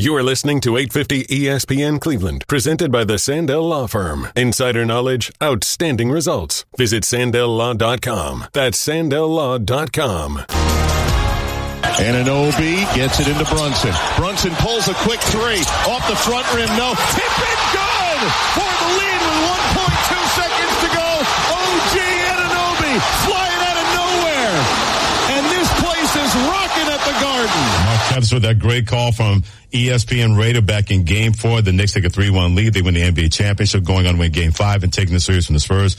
You are listening to 850 ESPN Cleveland, presented by the Sandell Law Firm. Insider knowledge, outstanding results. Visit SandellLaw.com. That's SandellLaw.com. Anunoby gets it into Brunson. Brunson pulls a quick three. Off the front rim, no. Tip in, good! For the lead with 1.2 seconds to go. OG Anunoby flying out of nowhere. And this place is rocking at the Garden. Mark Krebs with that great call from ESPN Radio back in Game 4. The Knicks take a 3-1 lead. They win the NBA championship, going on to win Game 5 and taking the series from the Spurs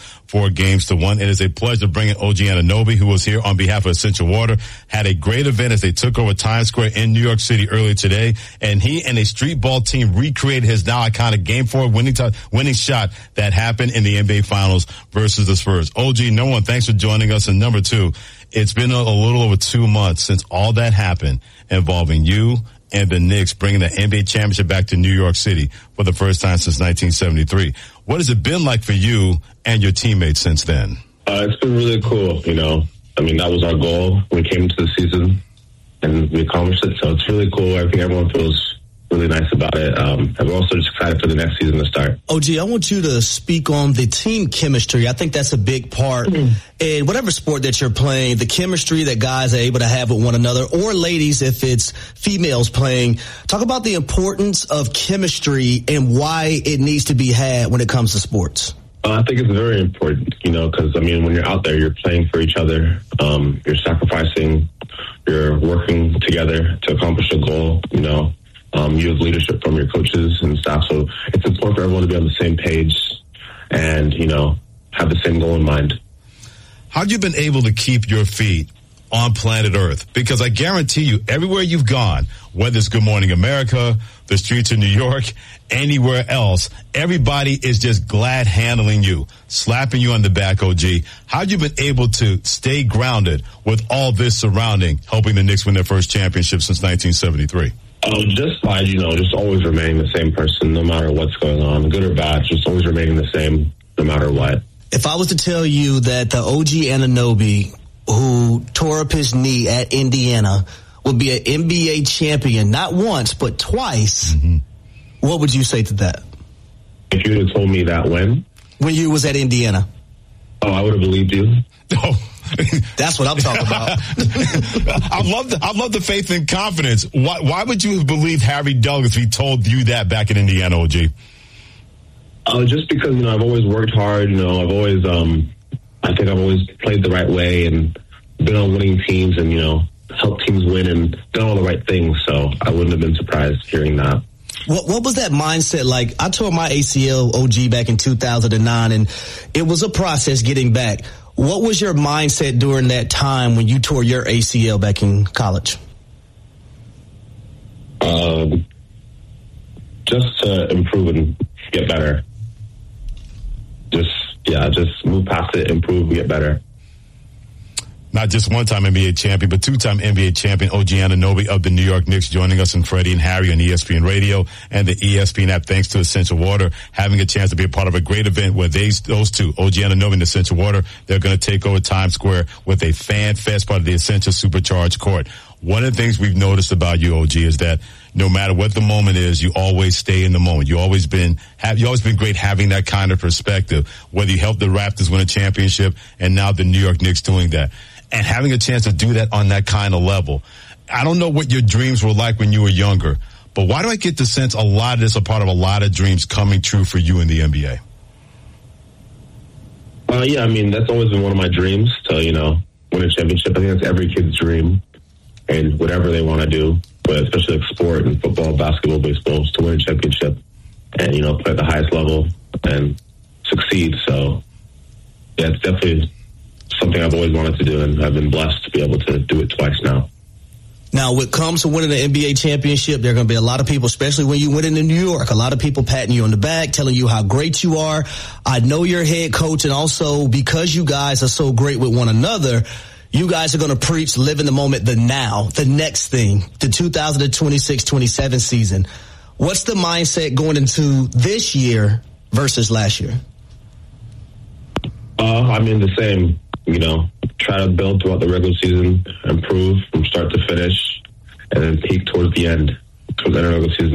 4-1. It is a pleasure bringing OG Anunoby, who was here on behalf of Essential Water, had a great event as they took over Times Square in New York City earlier today. And he and a street ball team recreated his now iconic Game 4 winning shot that happened in the NBA Finals versus the Spurs. OG, number one, thanks for joining us. And number two, it's been a little over 2 months since all that happened involving you and the Knicks bringing the NBA championship back to New York City for the first time since 1973. What has it been like for you and your teammates since then? It's been really cool, you know. I mean, that was our goal when we came into the season, and we accomplished it. So it's really cool. I think everyone feels really nice about it. I'm also just excited for the next season to start. OG, I want you to speak on the team chemistry. I think that's a big part in whatever sport that you're playing, the chemistry that guys are able to have with one another, or ladies if it's females playing. Talk about the importance of chemistry and why it needs to be had when it comes to sports. I think it's very important, you know, because, I mean, when you're out there, you're playing for each other. You're sacrificing. You're working together to accomplish a goal, you know. You have leadership from your coaches and staff, so it's important for everyone to be on the same page and, you know, have the same goal in mind. How have you been able to keep your feet on planet Earth? Because I guarantee you, everywhere you've gone, whether it's Good Morning America, the streets of New York, anywhere else, everybody is just glad handling you, slapping you on the back, OG. How have you been able to stay grounded with all this surrounding, helping the Knicks win their first championship since 1973? Just by, you know, just always remaining the same person, no matter what's going on, good or bad, just always remaining the same, no matter what. If I was to tell you that the OG Anunoby, who tore up his knee at Indiana, would be an NBA champion, not once, but twice, what would you say to that? If you had told me that when you was at Indiana. Oh, I would have believed you. Oh. That's what I'm talking about. I love the faith and confidence. Why would you have believed Harry Douglas if he told you that back in Indiana, OG? Just because, you know, I've always worked hard. You know, I've always, I think I've always played the right way and been on winning teams and, you know, helped teams win and done all the right things. So I wouldn't have been surprised hearing that. What was that mindset like? I tore my ACL, OG, back in 2009, and it was a process getting back. What was your mindset during that time when you tore your ACL back in college? Just to improve and get better. Just move past it, improve, get better. Not just one-time NBA champion, but two-time NBA champion OG Anunoby of the New York Knicks joining us, and Freddie and Harry on ESPN Radio and the ESPN app, thanks to Essential Water, having a chance to be a part of a great event where those two, OG Anunoby and Essential Water, they're going to take over Times Square with a fan fest, part of the Essential Supercharged Court. One of the things we've noticed about you, OG, is that no matter what the moment is, you always stay in the moment. You've always been great having that kind of perspective, whether you helped the Raptors win a championship and now the New York Knicks doing that. And having a chance to do that on that kind of level. I don't know what your dreams were like when you were younger, but why do I get the sense a lot of this are part of a lot of dreams coming true for you in the NBA? Yeah, I mean, that's always been one of my dreams to, you know, win a championship. I think that's every kid's dream, and whatever they want to do, but especially like sport and football, basketball, baseball, is to win a championship and, you know, play at the highest level and succeed. So, yeah, it's definitely something I've always wanted to do, and I've been blessed to be able to do it twice now. Now, when it comes to winning the NBA championship, there are going to be a lot of people, especially when you win it in New York, a lot of people patting you on the back, telling you how great you are. I know you're head coach, and also because you guys are so great with one another, you guys are going to preach live in the moment, the now, the next thing, the 2026-27 season. What's the mindset going into this year versus last year? I mean, the same. You know, try to build throughout the regular season, improve from start to finish, and then peak towards the end, towards the end of the regular season.